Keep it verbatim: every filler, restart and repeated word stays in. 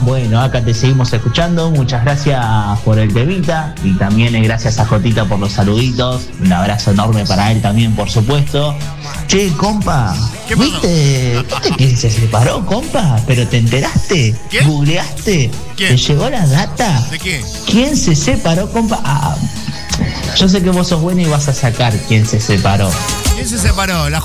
Bueno, acá te seguimos escuchando. Muchas gracias por el temita. Y también eh, gracias a Jotita por los saluditos. Un abrazo enorme para él también, por supuesto. Che, compa, ¿Qué pasó? ¿viste, ¿viste quién se separó, compa? ¿Pero te enteraste? ¿Qué? ¿Googleaste? ¿Quién? ¿Te llegó la data? ¿De qué? ¿Quién se separó, compa? Ah, yo sé que vos sos bueno y vas a sacar quién se separó. ¿Quién se separó? La